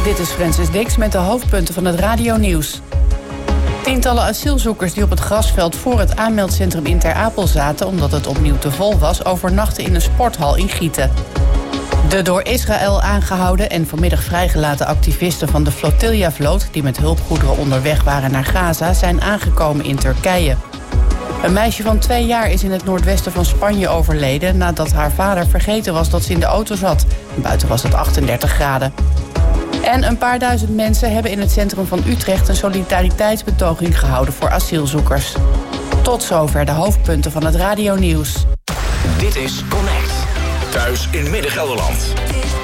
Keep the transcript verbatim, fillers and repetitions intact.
Dit is Francis Dix met de hoofdpunten van het radionieuws. Tientallen asielzoekers die op het grasveld voor het aanmeldcentrum in Ter Apel zaten, omdat het opnieuw te vol was, overnachten in een sporthal in Gieten. De door Israël aangehouden en vanmiddag vrijgelaten activisten van de Flotilla-vloot, die met hulpgoederen onderweg waren naar Gaza, zijn aangekomen in Turkije. Een meisje van twee jaar is in het noordwesten van Spanje overleden nadat haar vader vergeten was dat ze in de auto zat. Buiten was het achtendertig graden. En een paar duizend mensen hebben in het centrum van Utrecht een solidariteitsbetoging gehouden voor asielzoekers. Tot zover de hoofdpunten van het radionieuws. Dit is Connect. Thuis in Midden-Gelderland.